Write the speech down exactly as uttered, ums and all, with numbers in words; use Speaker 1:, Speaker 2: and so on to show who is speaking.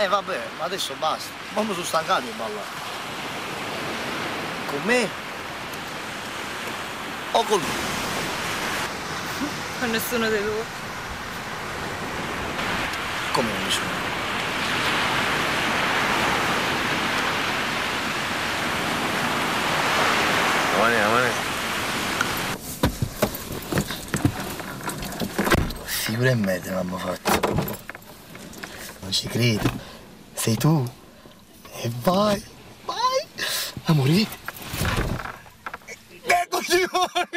Speaker 1: Eh vabbè, ma adesso basta. Ma mi sono stancato di ballare. Con me? O con lui?
Speaker 2: Con nessuno dei due.
Speaker 1: Come nessuno?
Speaker 3: Amane, amane.
Speaker 1: Figura e me te l'abbiamo fatto. Non ci credo. Sei tu. E vai, vai. Amore. Eccoci.